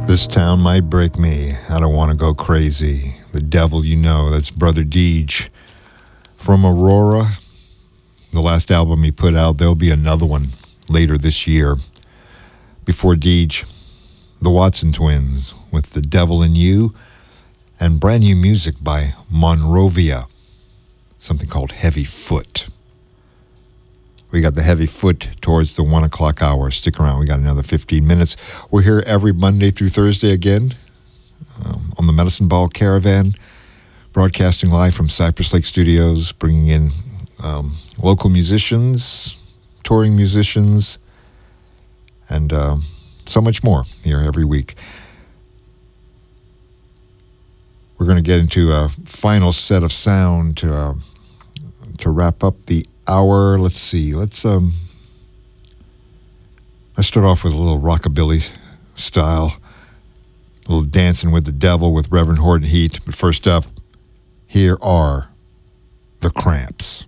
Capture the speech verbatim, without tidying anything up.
This town might break me. I don't want to go crazy. The devil you know, that's Brother Deej. From Aurora, the last album he put out, there'll be another one later this year. Before Deej, the Watson Twins with The Devil in You, and brand new music by Monrovia, something called Heavy Foot. We got the Heavy Foot towards the one o'clock hour. Stick around. We got another fifteen minutes. We're here every Monday through Thursday again um, on the Medicine Ball Caravan, broadcasting live from Cypress Lake Studios, bringing in um, local musicians, touring musicians, and uh, so much more here every week. We're going to get into a final set of sound to uh, to wrap up the hour. Let's see. Let's um. Let's start off with a little rockabilly style, a little Dancing with the Devil with Reverend Horton Heat. But first up, here are the Cramps.